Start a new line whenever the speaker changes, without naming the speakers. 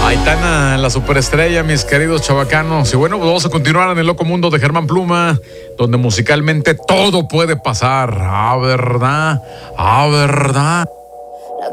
Aitana, la superestrella, mis queridos chavacanos. Y bueno, pues vamos a continuar en el loco mundo de Germán Pluma, donde musicalmente todo puede pasar. Ah, ¿verdad? Ah, ¿verdad?